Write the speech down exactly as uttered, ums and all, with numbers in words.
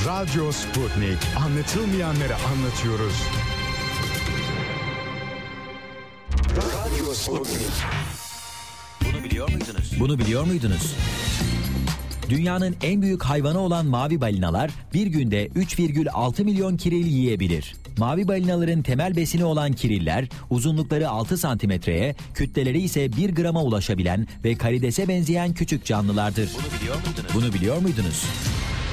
Radyo Sputnik. Anlatılmayanları anlatıyoruz. Radyo Sputnik. Bunu biliyor muydunuz? Bunu biliyor muydunuz? Dünyanın en büyük hayvanı olan mavi balinalar bir günde üç virgül altı milyon kiril yiyebilir. Mavi balinaların temel besini olan kiriller, uzunlukları altı santimetreye, kütleleri ise bir grama ulaşabilen ve karidese benzeyen küçük canlılardır. Bunu biliyor muydunuz? Bunu biliyor muydunuz?